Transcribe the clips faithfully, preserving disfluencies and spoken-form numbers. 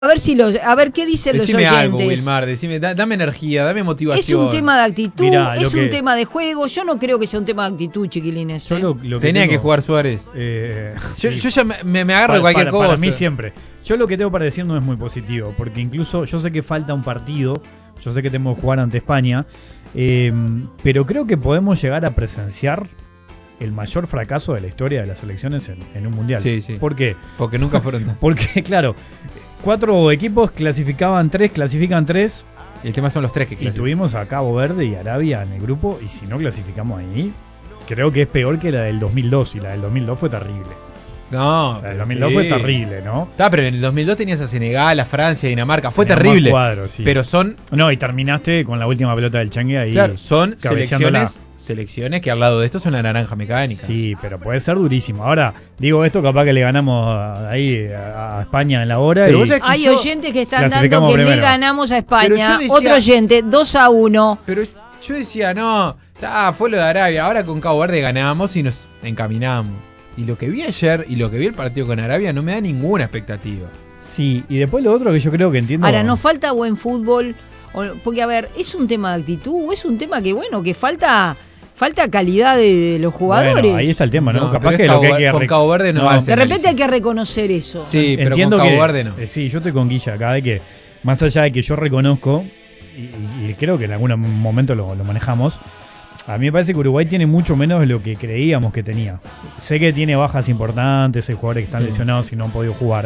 A ver si los, a ver qué dicen decime los oyentes. Algo, Wilmar, decime, da, dame energía, dame motivación. Es un tema de actitud, Mirá, es que... un tema de juego. Yo no creo que sea un tema de actitud, chiquilines. ¿eh? Lo, lo que Tenía tengo, que jugar Suárez. Eh, yo, sí. yo ya me, me agarro para, de cualquier para, cosa. Para mí siempre. Yo lo que tengo para decir no es muy positivo, porque incluso yo sé que falta un partido, yo sé que tenemos que jugar ante España, eh, pero creo que podemos llegar a presenciar el mayor fracaso de la historia de las selecciones en, en un mundial. Sí, sí. ¿Por qué? Porque nunca fueron tan... Porque, claro, cuatro equipos clasificaban tres, clasifican tres. Y el tema son los tres que Y clasifican. tuvimos a Cabo Verde y Arabia en el grupo, y si no clasificamos ahí, creo que es peor que la del dos mil dos, y la del dos mil dos fue terrible. No, La del dos mil dos sí. fue terrible, ¿no? Está, pero en el dos mil dos tenías a Senegal, a Francia, a Dinamarca. Fue Tenía terrible. más cuadros, sí. Pero son... No, y terminaste con la última pelota del Changue ahí. Claro, son cabeceándola. selecciones, selecciones que al lado de esto son la naranja mecánica. Sí, pero puede ser durísimo. Ahora, digo esto, capaz que le ganamos ahí a, a España en la hora. Pero y vos sabés que Hay yo- oyentes que están dando clasificamos que le primero. ganamos a Pero yo España. decía- Otro oyente, dos a uno. Pero yo decía, no, ah, fue lo de Arabia. Ahora con Cabo Verde ganamos y nos encaminamos. Y lo que vi ayer y lo que vi el partido con Arabia no me da ninguna expectativa. Sí, y después lo otro que yo creo que entiendo. Ahora, nos falta buen fútbol. o- Porque, a ver, ¿es un tema de actitud o es un tema que, bueno, que falta falta calidad de, de los jugadores? Bueno, ahí está el tema, ¿no? No, capaz pero que es lo Cabo que hay que Ver- con rec- Cabo Verde no va a ser. De repente hay análisis. que reconocer eso. Sí, pero Entiendo con Cabo que, Verde no. eh, Sí, yo estoy con Guilla acá de que, más allá de que yo reconozco, y, y creo que en algún momento lo, lo manejamos, a mí me parece que Uruguay tiene mucho menos de lo que creíamos que tenía. Sé que tiene bajas importantes, hay jugadores que están Sí. lesionados y no han podido jugar.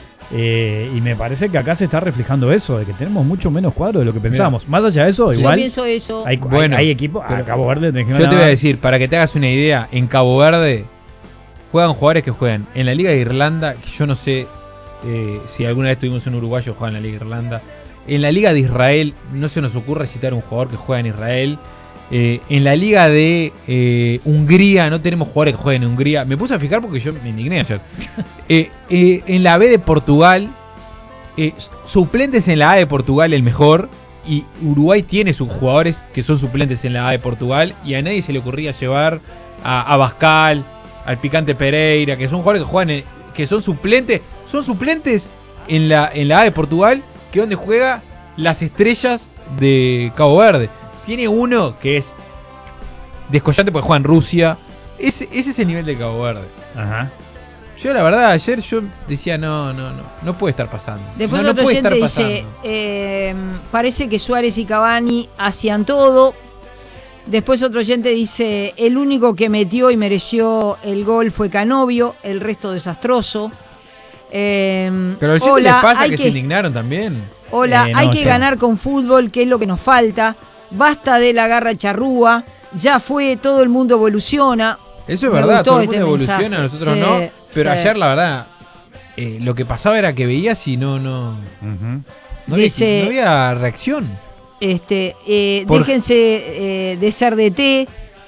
Eh, y me parece que acá se está reflejando eso, de que tenemos mucho menos cuadros de lo que pensábamos. Más allá de eso, Yo igual pienso eso. hay, Bueno, hay, hay equipos. A pero Cabo Verde tenés que Yo te ganar. voy a decir, para que te hagas una idea, en Cabo Verde juegan jugadores que juegan en la Liga de Irlanda, que yo no sé eh, si alguna vez tuvimos un uruguayo que juega en la Liga de Irlanda. En la Liga de Israel, no se nos ocurre citar un jugador que juega en Israel. Eh, en la Liga de eh, Hungría, no tenemos jugadores que jueguen en Hungría. Me puse a fijar porque yo me indigné ayer. Eh, eh, en la B de Portugal, eh, suplentes en la A de Portugal, el mejor. Y Uruguay tiene sus jugadores que son suplentes en la A de Portugal. Y a nadie se le ocurría llevar a, a Bascal, al Picante Pereira, que son jugadores que juegan en- que son suplentes. Son suplentes en la, en la A de Portugal, que es donde juega las estrellas de Cabo Verde. Tiene uno que es descollante porque juega en Rusia. Ese, ese es el nivel de Cabo Verde. Ajá. Yo la verdad, ayer yo decía, no, no, no, no puede estar pasando. Después no, no otro puede oyente estar dice, pasando. eh, parece que Suárez y Cavani hacían todo. Después otro oyente dice, el único que metió y mereció el gol fue Canovio, el resto desastroso. Eh, Pero a los hola, les pasa hay que, que, se indignaron también. hola, Eh, no, hay que yo- ganar con fútbol, que es lo que nos falta. Basta de la garra charrúa. Ya fue, todo el mundo evoluciona. Eso es Me verdad, gustó todo el este mundo evoluciona, mensaje. nosotros Sí, no. Pero sí. ayer, la verdad, eh, lo que pasaba era que veías y no, no, Ujú. no, había, Dice- no había reacción. Este, eh, Por- déjense eh, de ser de té.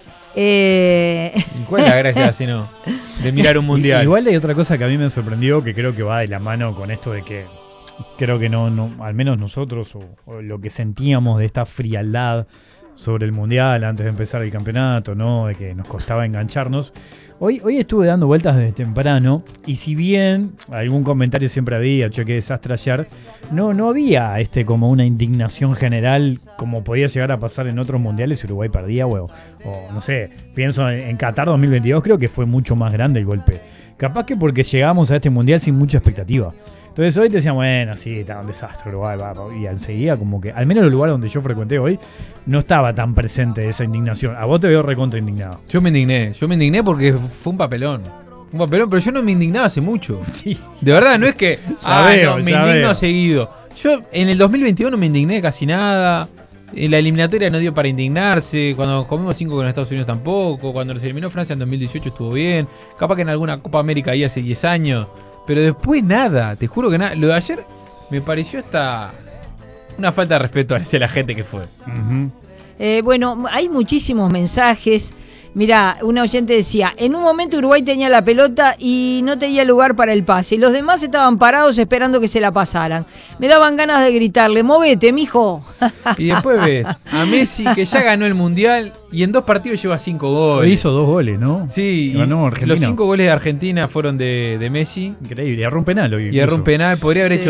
Eh, ¿Y cuál es la gracia si no? De mirar un mundial. Igual hay otra cosa que a mí me sorprendió, que creo que va de la mano con esto de que creo que no, no al menos nosotros, o, o lo que sentíamos de esta frialdad sobre el Mundial antes de empezar el campeonato, ¿no? De que nos costaba engancharnos. Hoy, hoy estuve dando vueltas desde temprano, y si bien algún comentario siempre había, che, qué desastre ayer, no, no había este como una indignación general como podía llegar a pasar en otros mundiales si Uruguay perdía, o, o no sé, pienso en, en Qatar dos mil veintidós, creo que fue mucho más grande el golpe. Capaz que porque llegamos a este mundial sin mucha expectativa. Entonces hoy te decían, bueno, sí, está un desastre Uruguay, va, va. Y enseguida como que, al menos en el lugar donde yo frecuenté hoy, no estaba tan presente esa indignación. A vos te veo recontra indignado. Yo me indigné, yo me indigné porque fue un papelón. Un papelón, pero yo no me indignaba hace mucho. Sí. De verdad, no es que Ya ah, veo, no, me ya indigno veo. seguido. Yo en el dos mil veintiuno me indigné casi nada. En la eliminatoria no dio para indignarse. Cuando comimos cinco con Estados Unidos tampoco. Cuando nos eliminó Francia en dos mil dieciocho estuvo bien. Capaz que en alguna Copa América ahí hace diez años. Pero después nada, te juro que nada. Lo de ayer me pareció hasta una falta de respeto hacia la gente que fue. Ujú. eh, bueno, hay muchísimos mensajes. Mirá, una oyente decía, en un momento Uruguay tenía la pelota y no tenía lugar para el pase. Y los demás estaban parados esperando que se la pasaran. Me daban ganas de gritarle, movete, mijo. Y después ves a Messi que ya ganó el Mundial y en dos partidos lleva cinco Hoy goles. hizo dos goles, ¿no? Sí, y Ganó Argentina. los cinco goles de Argentina fueron de, de Messi. Increíble. Y erró un penal hoy. Y erró un incluso. penal, podría haber Sí. hecho